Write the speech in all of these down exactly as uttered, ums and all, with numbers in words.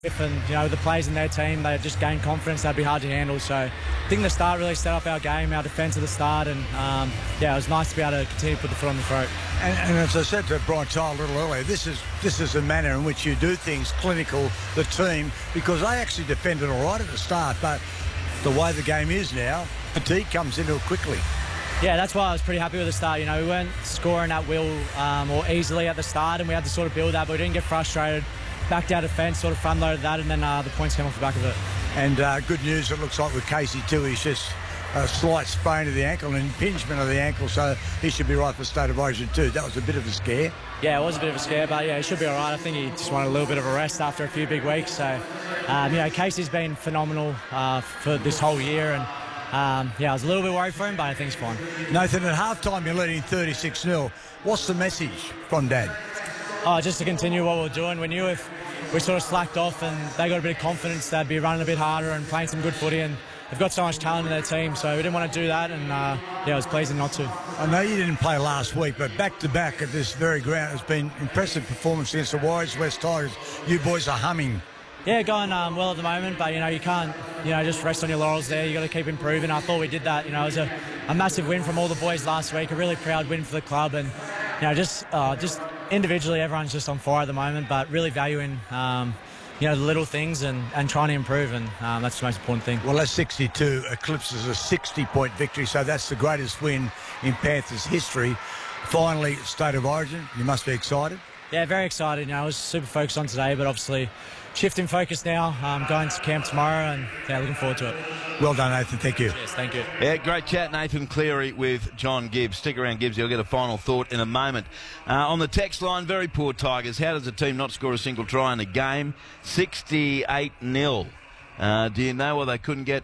And, you know, the players in their team, they just gained confidence. That'd be hard to handle. So I think the start really set up our game, our defence at the start. And, um, yeah, it was nice to be able to continue to put the foot on the throat. And, and as I said to Brian Child a little earlier, this is this is the manner in which you do things, clinical, the team, because they actually defended all right at the start. But the way the game is now, fatigue comes into it quickly. Yeah, that's why I was pretty happy with the start. You know, we weren't scoring at will um, or easily at the start, and we had to sort of build that, but we didn't get frustrated. Backed our defence, sort of front-loaded that, and then uh, the points came off the back of it. And uh, good news, it looks like with Casey too, he's just a slight sprain of the ankle, an impingement of the ankle, so he should be right for State of Origin too. That was a bit of a scare. Yeah, it was a bit of a scare, but yeah, he should be all right. I think he just wanted a little bit of a rest after a few big weeks. So, um, you know, Casey's been phenomenal uh, for this whole year, and um, yeah, I was a little bit worried for him, but I think he's fine. Nathan, at half-time you're leading thirty-six nil. What's the message from Dad? Oh, just to continue what we're doing. We knew if we sort of slacked off and they got a bit of confidence, they'd be running a bit harder and playing some good footy, and they've got so much talent in their team, so we didn't want to do that, and uh, yeah, it was pleasing not to. I know you didn't play last week, but back-to-back at this very ground has been impressive performance against the Warriors, West Tigers. You boys are humming. Yeah, going um, well at the moment, but, you know, you can't, you know, just rest on your laurels there. You got to keep improving. I thought we did that. You know, it was a, a massive win from all the boys last week, a really proud win for the club, and, you know, just uh, just individually everyone's just on fire at the moment, but really valuing, um, you know, the little things and, and trying to improve, and um, that's the most important thing. Well, that sixty-two eclipses a sixty-point victory, so that's the greatest win in Panthers history. Finally, State of Origin, you must be excited. Yeah, very excited. You know, I was super focused on today, but obviously shifting focus now, um, going to camp tomorrow, and yeah, looking forward to it. Well done, Nathan. Thank you. Yes, thank you. Yeah, great chat, Nathan Cleary with John Gibbs. Stick around, Gibbs. You'll get a final thought in a moment. Uh, on the text line, very poor Tigers. How does a team not score a single try in a game? sixty-eight nil. Uh, do you know why they couldn't get...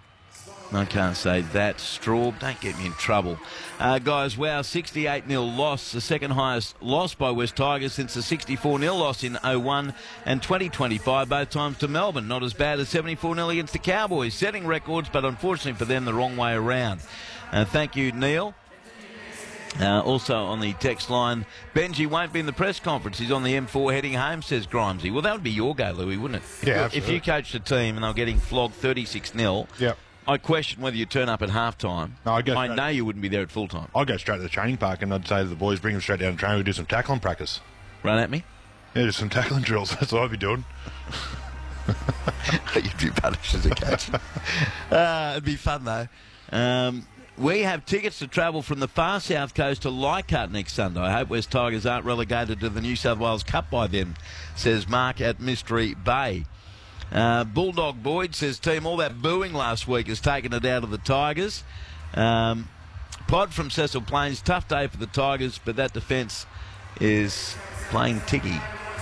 I can't say that. Straub, don't get me in trouble. Uh, guys, wow, sixty-eight nil loss, the second highest loss by West Tigers since the sixty-four nil loss in oh one and twenty twenty-five, both times to Melbourne. Not as bad as seventy-four nil against the Cowboys, setting records, but unfortunately for them, the wrong way around. Uh, thank you, Neil. Uh, also on the text line, Benji won't be in the press conference. He's on the M four heading home, says Grimesy. Well, that would be your go, Louis, wouldn't it? Yeah, if, if you coached a team and they were getting flogged thirty-six nil, yep. I question whether you turn up at half-time. No, I go I straight- know you wouldn't be there at full-time. I'd go straight to the training park and I'd say to the boys, bring them straight down to training, we'll do some tackling practice. Run at me? Yeah, just some tackling drills. That's what I'd be doing. You'd be punished as a coach. uh, it'd be fun, though. Um, we have tickets to travel from the far south coast to Leichhardt next Sunday. I hope West Tigers aren't relegated to the New South Wales Cup by then, says Mark at Mystery Bay. Uh, Bulldog Boyd says, team, all that booing last week has taken it out of the Tigers. Um, Pod from Cecil Plains, tough day for the Tigers, but that defence is playing ticky.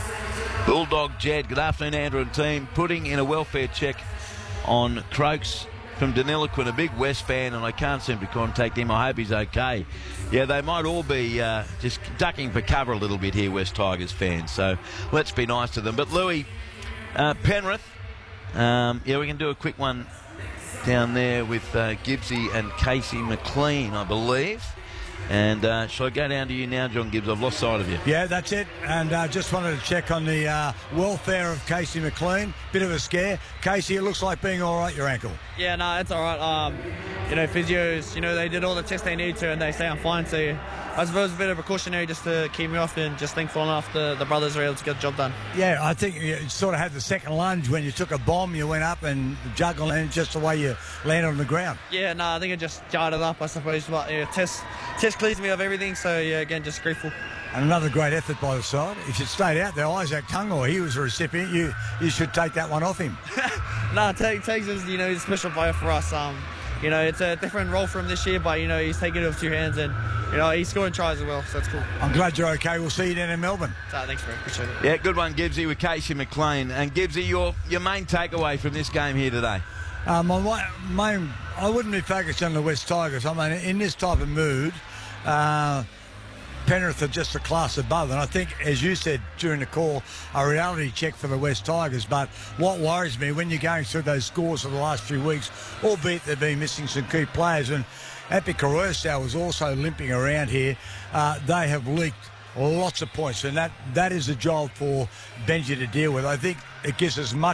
Bulldog Jed, good afternoon, Andrew and team. Putting in a welfare check on Croaks from Deniliquin, a big West fan, and I can't seem to contact him. I hope he's okay. Yeah, they might all be uh, just ducking for cover a little bit here, West Tigers fans, so let's be nice to them. But Louis, uh, Penrith, Um, yeah, we can do a quick one down there with uh, Gibbsy and Casey McLean, I believe. And uh, shall I go down to you now, John Gibbs? I've lost sight of you. Yeah, that's it. And uh, just wanted to check on the uh, welfare of Casey McLean. Bit of a scare. Casey, it looks like being all right, your ankle. Yeah, no, it's all right. Um, you know, physios, you know, they did all the tests they needed to and they say I'm fine. So I suppose a bit of precautionary just to keep me off, and just thankful enough the, the brothers were able to get the job done. Yeah, I think you sort of had the second lunge when you took a bomb, you went up and juggled, and just the way you landed on the ground. Yeah, no, I think it just jarred it up, I suppose. But yeah, test, test clears me of everything. So yeah, again, just grateful. And another great effort by the side. If you stayed out there, Isaac Tungo, he was a recipient. You you should take that one off him. no, Tags is, you know, he's a special player for us. Um, you know, it's a different role for him this year, but, you know, he's taking it with two hands, and, you know, he's scoring tries as well, so that's cool. I'm glad you're okay. We'll see you down in Melbourne. So, thanks, bro. Appreciate it. Yeah, good one, Gibbsy, with Casey McLean. And Gibbsy, your your main takeaway from this game here today? Um, my main, I wouldn't be focused on the West Tigers. I mean, in this type of mood, uh, Penrith are just a class above, and I think, as you said during the call, a reality check for the West Tigers. But what worries me, when you're going through those scores of the last few weeks, albeit they've been missing some key players, and Epic Caruso was also limping around here, uh, they have leaked lots of points, and that, that is a job for Benji to deal with. I think it gives as much